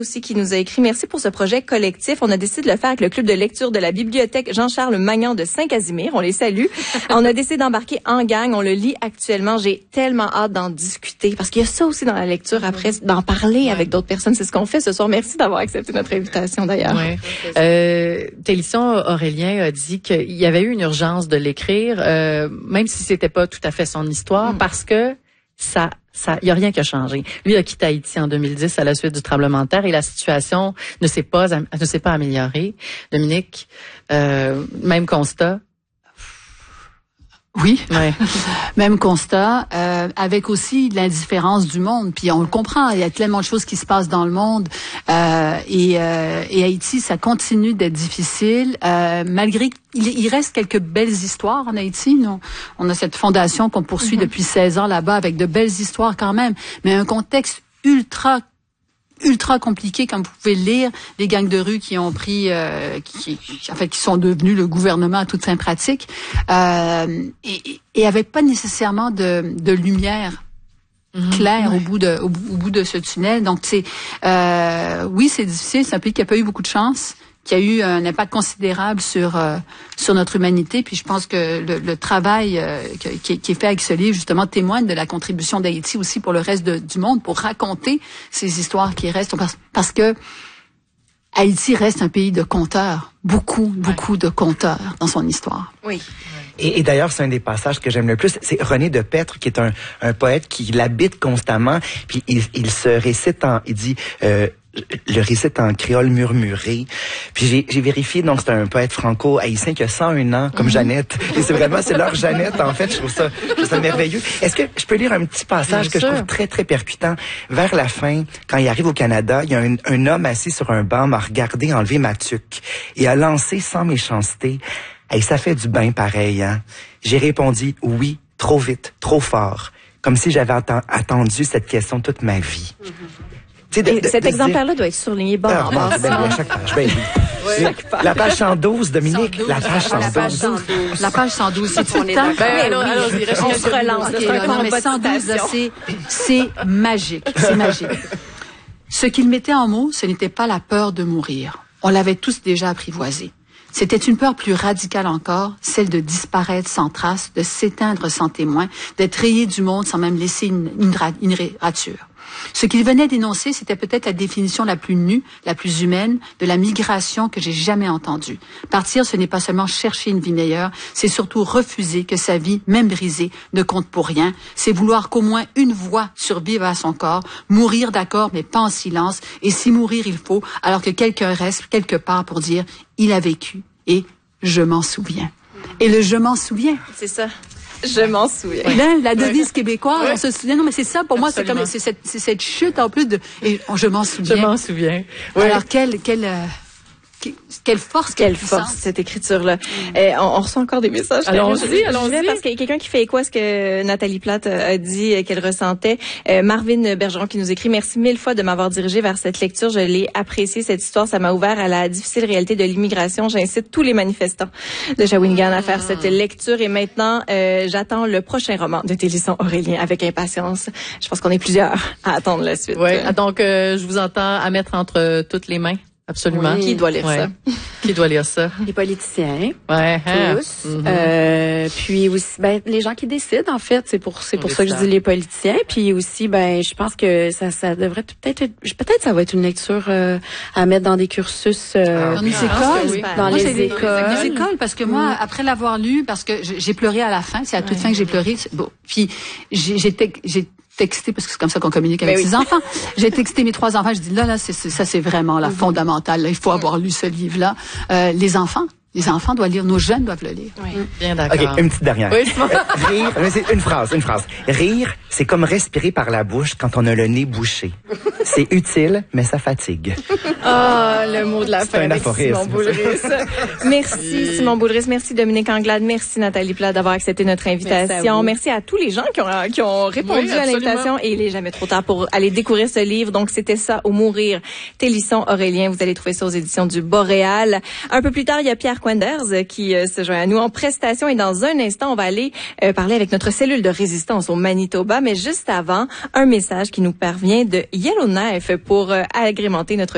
Aussi qui nous a écrit « Merci pour ce projet collectif. On a décidé de le faire avec le club de lecture de la bibliothèque Jean-Charles Magnan de Saint-Casimir. On les salue. On a décidé d'embarquer en gang. On le lit actuellement. J'ai tellement hâte d'en discuter parce qu'il y a ça aussi dans la lecture après, d'en parler avec d'autres personnes. C'est ce qu'on fait ce soir. Merci d'avoir accepté notre invitation d'ailleurs. Télisson Aurélien a dit qu'il y avait eu une urgence de l'écrire, même si c'était pas tout à fait son histoire, parce que il y a rien qui a changé. Lui a quitté Haïti en 2010 à la suite du tremblement de terre et la situation ne s'est pas améliorée. Dominique, même constat. Oui, ouais. Même constat, avec aussi l'indifférence du monde. Puis on le comprend, il y a tellement de choses qui se passent dans le monde. Et Haïti, ça continue d'être difficile, malgré qu'il reste quelques belles histoires en Haïti. Nous, on a cette fondation qu'on poursuit depuis 16 ans là-bas avec de belles histoires quand même, mais un contexte ultra compliqué, comme vous pouvez lire, les gangs de rue qui ont pris, qui sont devenus le gouvernement à toutes fins pratiques, et avec pas nécessairement de lumière claire au bout de ce tunnel. Donc oui, c'est difficile, c'est un pays qui a pas eu beaucoup de chance, qui a eu un impact considérable sur notre humanité. Puis je pense que le travail qui est fait avec ce livre, justement, témoigne de la contribution d'Haïti aussi pour le reste du monde, pour raconter ces histoires qui restent. Parce que Haïti reste un pays de conteurs. Beaucoup de conteurs dans son histoire. Oui. Et d'ailleurs, c'est un des passages que j'aime le plus. C'est René de Pettre, qui est un poète qui l'habite constamment. Puis il se récite il dit... le récite en créole murmuré. Puis j'ai vérifié, donc c'est un poète franco-haïtien qui a 101 ans, comme Jeannette. Et c'est leur Jeannette, en fait. Je trouve ça merveilleux. Est-ce que je peux lire un petit passage que je trouve très, très percutant? Vers la fin, quand il arrive au Canada, il y a un homme assis sur un banc m'a regardé enlever ma tuque et a lancé sans méchanceté: « Hey, ça fait du bien pareil, hein? » J'ai répondu « Oui, trop vite, trop fort. » Comme si j'avais attendu cette question toute ma vie. Cet exemplaire-là doit être surligné bord en bord. Chaque page. La page 112, Dominique. La page 112. La page 112, c'est tout le temps. On se relance. Mais 112, là, c'est magique. C'est magique. Ce qu'il mettait en mots, ce n'était pas la peur de mourir. On l'avait tous déjà apprivoisé. C'était une peur plus radicale encore, celle de disparaître sans trace, de s'éteindre sans témoin, d'être rayé du monde sans même laisser une rature. Ce qu'il venait d'énoncer, c'était peut-être la définition la plus nue, la plus humaine de la migration que j'ai jamais entendue. Partir, ce n'est pas seulement chercher une vie meilleure, c'est surtout refuser que sa vie, même brisée, ne compte pour rien. C'est vouloir qu'au moins une voix survive à son corps, mourir d'accord, mais pas en silence. Et si mourir il faut, alors que quelqu'un reste quelque part pour dire « il a vécu et je m'en souviens ». Et le « je m'en souviens ». C'est ça. Je m'en souviens. Là, la devise québécoise, on se souvient. Non, mais c'est ça, pour moi, c'est cette chute en plus de, et je m'en souviens. Je m'en souviens. Oui. Alors, quelle force, quelle force, cette écriture-là. On reçoit encore des messages. Allons-y. Parce qu'il y a quelqu'un qui fait écho à ce que Nathalie Plate a dit qu'elle ressentait. Marvin Bergeron qui nous écrit: merci 1000 fois de m'avoir dirigé vers cette lecture. Je l'ai appréciée, cette histoire. Ça m'a ouvert à la difficile réalité de l'immigration. J'incite tous les manifestants de Shawinigan à faire cette lecture. Et maintenant, j'attends le prochain roman de Télisson Aurélien avec impatience. Je pense qu'on est plusieurs à attendre la suite. Oui. Donc, je vous entends à mettre entre toutes les mains. Absolument. Oui. Qui doit lire ça? Qui doit lire ça? Les politiciens. Ouais. Tous. Puis aussi, les gens qui décident, en fait. C'est pour ça que je dis les politiciens. Puis aussi, je pense que ça devrait peut-être ça va être une lecture à mettre dans des cursus. Dans les écoles. Oui. Dans les écoles. Les écoles, parce que moi, après l'avoir lu, parce que j'ai pleuré à la fin, c'est à toute fin que j'ai pleuré. Bon. Puis, j'ai texté, parce que c'est comme ça qu'on communique avec ses enfants. J'ai texté mes 3 enfants, je dis là, ça c'est vraiment la fondamentale. Là, il faut avoir lu ce livre-là. Les enfants doivent lire, nos jeunes doivent le lire. Oui. Bien d'accord. OK, une petite dernière. Oui, rire, mais c'est une phrase. Rire, c'est comme respirer par la bouche quand on a le nez bouché. C'est utile, mais ça fatigue. Le mot de la fin. C'est un aphorisme. Simon Boulris. Merci Simon Boulris, merci Dominique Anglade, merci Nathalie Plate d'avoir accepté notre invitation. Merci à tous les gens qui ont répondu à l'invitation, et il est jamais trop tard pour aller découvrir ce livre. Donc c'était ça, Au mourir, Télisson Aurélien. Vous allez trouver ça aux éditions du Boréal. Un peu plus tard, il y a Pierre Quenders qui se joint à nous en prestation, et dans un instant, on va aller parler avec notre cellule de résistance au Manitoba. Mais juste avant, un message qui nous parvient de Yellowknife pour agrémenter notre